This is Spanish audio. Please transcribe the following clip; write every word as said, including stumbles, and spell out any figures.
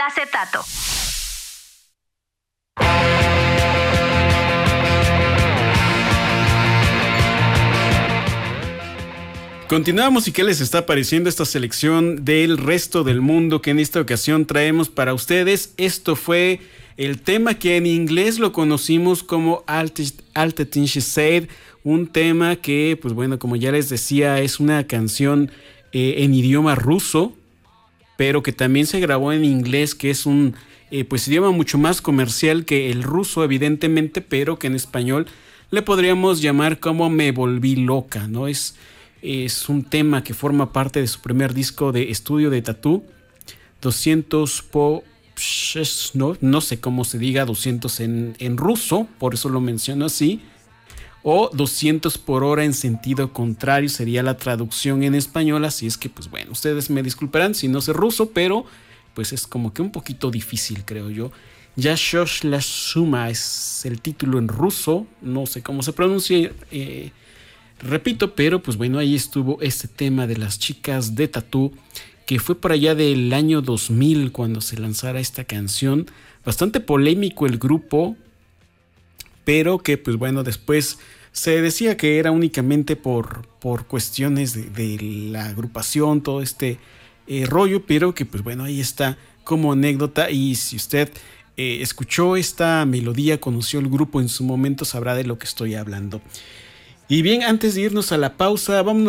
Acetato. Continuamos, y qué les está pareciendo esta selección del resto del mundo que en esta ocasión traemos para ustedes. Esto fue el tema que en inglés lo conocimos como Alte Tinsche Zeit, un tema que, pues bueno, como ya les decía, es una canción eh, en idioma ruso, pero que también se grabó en inglés, que es un eh, pues idioma mucho más comercial que el ruso, evidentemente, pero que en español le podríamos llamar como Me Volví Loca, ¿no? Es, es un tema que forma parte de su primer disco de estudio de Tatú, doscientos po... No, no sé cómo se diga doscientos en, en ruso, por eso lo menciono así, o doscientos por hora en sentido contrario sería la traducción en español. Así es que, pues bueno, ustedes me disculparán si no sé ruso, pero pues es como que un poquito difícil, creo yo. Yashosh la Suma es el título en ruso, no sé cómo se pronuncia, eh, repito, pero pues bueno, ahí estuvo este tema de las chicas de Tatú, que fue por allá del año dos mil cuando se lanzara esta canción. Bastante polémico el grupo, pero que pues bueno, después se decía que era únicamente por, por cuestiones de, de la agrupación, todo este eh, rollo, pero que pues bueno, ahí está como anécdota. Y si usted eh, escuchó esta melodía, conoció el grupo en su momento, sabrá de lo que estoy hablando. Y bien, antes de irnos a la pausa, vamos